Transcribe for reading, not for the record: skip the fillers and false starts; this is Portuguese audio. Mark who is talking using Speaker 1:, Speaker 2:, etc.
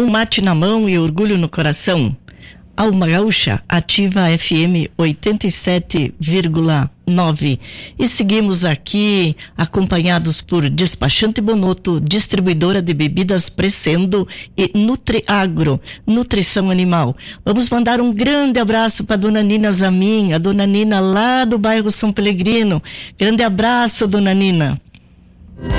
Speaker 1: Um mate na mão e orgulho no coração. Alma Gaúcha, Ativa FM 87,9. E seguimos aqui acompanhados por Despachante Bonotto, distribuidora de bebidas Crescendo e Nutriagro, nutrição animal. Vamos mandar um grande abraço para dona Nina Zamin, a dona Nina lá do bairro São Pelegrino. Grande abraço, dona Nina.